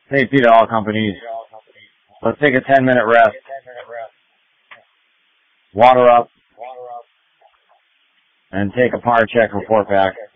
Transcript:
Safety to all companies. Let's take a 10-minute rest. Water up. And take a power check report back.